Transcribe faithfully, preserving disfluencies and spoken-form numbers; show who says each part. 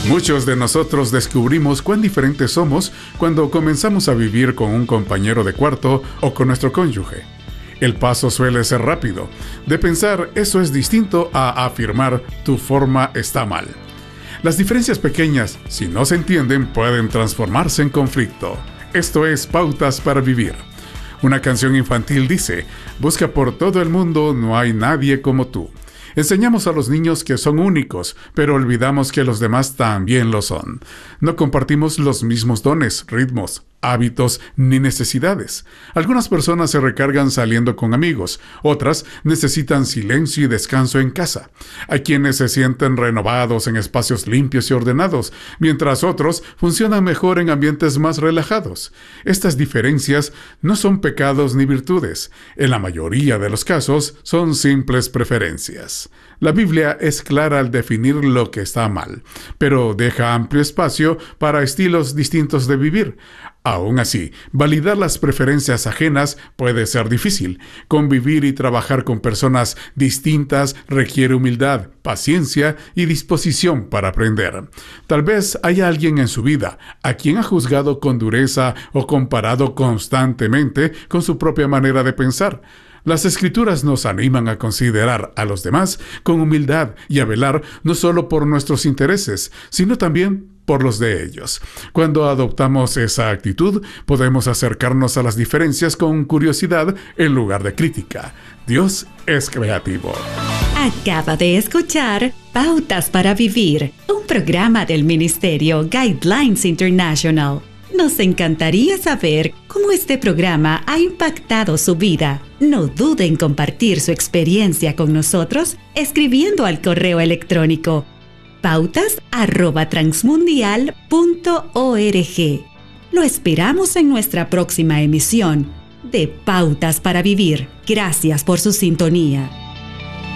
Speaker 1: Muchos de nosotros descubrimos cuán diferentes somos cuando comenzamos a vivir con un compañero de cuarto o con nuestro cónyuge. El paso suele ser rápido, de pensar eso es distinto a afirmar tu forma está mal. Las diferencias pequeñas, si no se entienden, pueden transformarse en conflicto. Esto es Pautas para Vivir. Una canción infantil dice, busca por todo el mundo, no hay nadie como tú. Enseñamos a los niños que son únicos, pero olvidamos que los demás también lo son. No compartimos los mismos dones, ritmos, hábitos ni necesidades. Algunas personas se recargan saliendo con amigos, otras necesitan silencio y descanso en casa. Hay quienes se sienten renovados en espacios limpios y ordenados, mientras otros funcionan mejor en ambientes más relajados. Estas diferencias no son pecados ni virtudes. En la mayoría de los casos son simples preferencias. La Biblia es clara al definir lo que está mal, pero deja amplio espacio para estilos distintos de vivir. Aún así, validar las preferencias ajenas puede ser difícil. Convivir y trabajar con personas distintas requiere humildad, paciencia y disposición para aprender. Tal vez haya alguien en su vida a quien ha juzgado con dureza o comparado constantemente con su propia manera de pensar. Las Escrituras nos animan a considerar a los demás con humildad y a velar no solo por nuestros intereses, sino también por los de ellos. Cuando adoptamos esa actitud, podemos acercarnos a las diferencias con curiosidad en lugar de crítica. Dios es creativo.
Speaker 2: Acaba de escuchar Pautas para Vivir, un programa del Ministerio Guidelines International. Nos encantaría saber cómo este programa ha impactado su vida. No dude en compartir su experiencia con nosotros escribiendo al correo electrónico pautas arroba transmundial punto org. Lo esperamos en nuestra próxima emisión de Pautas para Vivir. Gracias por su sintonía.